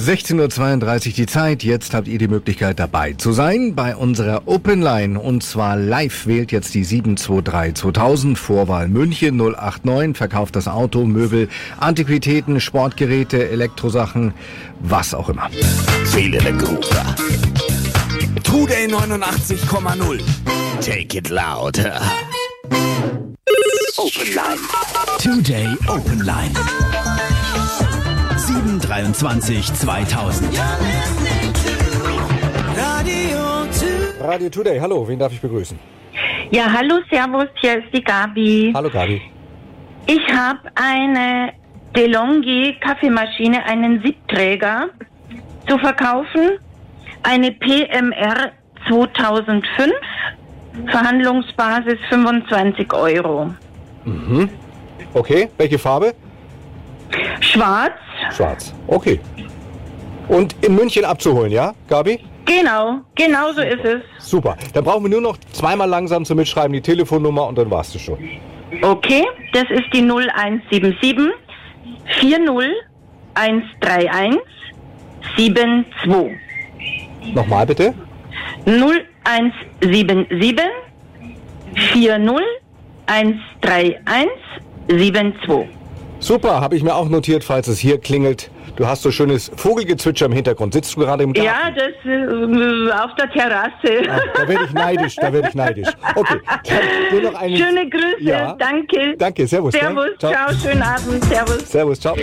16.32 Uhr die Zeit. Jetzt habt ihr die Möglichkeit dabei zu sein bei unserer Open Line. Und zwar live wählt jetzt die 723-2000, Vorwahl München 089, verkauft das Auto, Möbel, Antiquitäten, Sportgeräte, Elektrosachen, was auch immer. Fehler der Gruppe. Today 89,0. Take it loud. Open Line. Today Open Line. 723-2000. Radio Today, hallo, wen darf ich begrüßen? Ja, hallo, servus, hier ist die Gabi. Hallo Gabi. Ich habe eine DeLonghi Kaffeemaschine, einen Siebträger zu verkaufen. Eine PMR 2005, Verhandlungsbasis 25 Euro. Mhm. Okay, welche Farbe? Schwarz. Schwarz, okay. Und in München abzuholen, ja, Gabi? Genau so ist es. Super, dann brauchen wir nur noch zweimal langsam zum Mitschreiben die Telefonnummer und dann warst du schon. Okay, das ist die 0177 40 131 72. Nochmal bitte. 0177 40 131 72. Super, habe ich mir auch notiert, falls es hier klingelt. Du hast so schönes Vogelgezwitscher im Hintergrund. Sitzt du gerade im Garten? Ja, das auf der Terrasse. Ah, da werde ich neidisch. Okay, dann dir noch eine... Schöne Grüße, ja. danke. Danke, servus. Servus, Ciao. schönen Abend, servus. Servus, ciao.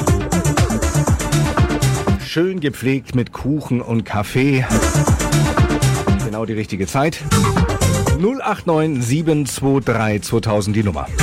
Schön gepflegt mit Kuchen und Kaffee. Genau die richtige Zeit. 089 723 2000 die Nummer.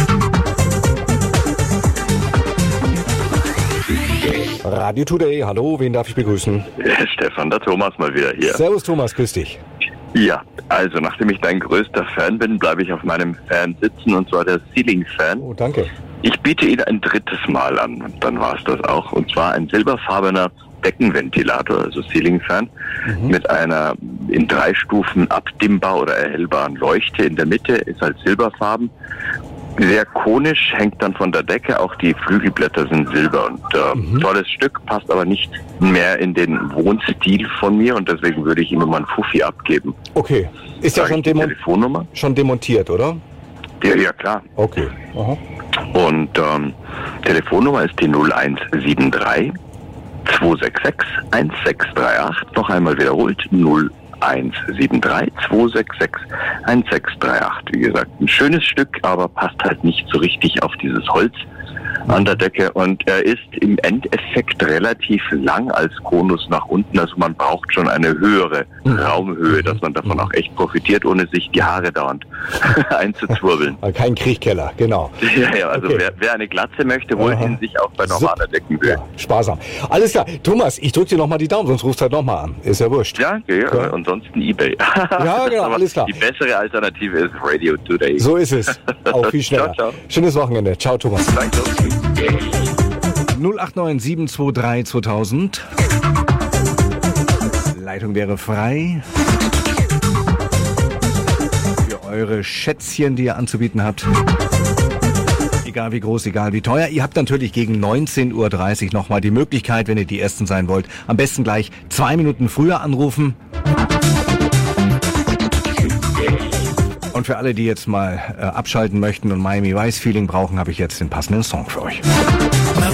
Radio Today, hallo, wen darf ich begrüßen? Stefan, der Thomas mal wieder hier. Servus Thomas, grüß dich. Ja, also nachdem ich dein größter Fan bin, bleibe ich auf meinem Fan sitzen, und zwar der Ceiling-Fan. Oh, danke. Ich biete ihn ein drittes Mal an, und dann war es das auch. Und zwar ein silberfarbener Deckenventilator, also Ceiling-Fan, mit einer in 3 Stufen abdimmbar oder erhellbaren Leuchte in der Mitte, ist halt silberfarben. Sehr konisch, hängt dann von der Decke, auch die Flügelblätter sind silber und tolles Stück, passt aber nicht mehr in den Wohnstil von mir, und deswegen würde ich ihm immer einen Fuffi abgeben. Okay, ist ja schon, Telefonnummer? Schon demontiert, oder? Ja, klar. Okay. Aha. Und Telefonnummer ist die 0173 266 1638, noch einmal wiederholt, 0173 266 1638. Wie gesagt, ein schönes Stück, aber passt halt nicht so richtig auf dieses Holz an der Decke, und er ist im Endeffekt relativ lang als Konus nach unten, also man braucht schon eine höhere Raumhöhe, dass man davon auch echt profitiert, ohne sich die Haare dauernd einzuzwirbeln. Kein Kriechkeller, genau. Ja, also okay. wer eine Glatze möchte, holt ihn sich auch bei normaler Deckenhöhe. Ja, sparsam. Alles klar. Thomas, ich drücke dir nochmal die Daumen, sonst rufst du halt nochmal an. Ist ja wurscht. Ja, ansonsten eBay. Ja, genau, alles klar. Die bessere Alternative ist Radio Today. So ist es. Auch viel schneller. Ciao. Schönes Wochenende. Ciao, Thomas. Danke. 089 723 2000. Leitung wäre frei. Für eure Schätzchen, die ihr anzubieten habt. Egal wie groß, egal wie teuer. Ihr habt natürlich gegen 19.30 Uhr nochmal die Möglichkeit, wenn ihr die Ersten sein wollt, am besten gleich 2 Minuten früher anrufen. Und für alle, die jetzt mal abschalten möchten und Miami Vice Feeling brauchen, habe ich jetzt den passenden Song für euch.